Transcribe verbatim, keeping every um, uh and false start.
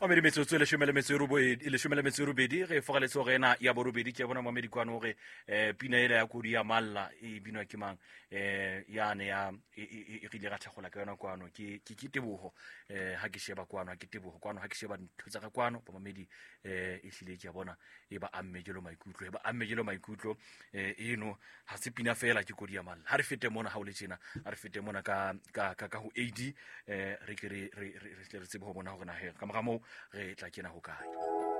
o me di metsotso le shumele metseru boedi le shumele metseru bedi re fogaletse go ena ya borobedi ke bona mo medikwane gore eh pina ile ya kodi ya malla e binwa ke mang eh yane ya e rile ga tlhagola ka yona kwano ke ke kitebogo eh ha ke sheba kwano ha ke tebogo kwano ha ke sheba ntutsa ga kwano ba mamedi eh e hlile ke bona e ba ammejelo maikutlo e ba ammejelo maikutlo eh eno ha se pina fela ke kodi ya malla ha re fete mona ha o le tsena ha re fete mona ka ka ka ho A D eh re ke re re re tsebe ho bona hore na he ka mogamo re tla kena ho kae.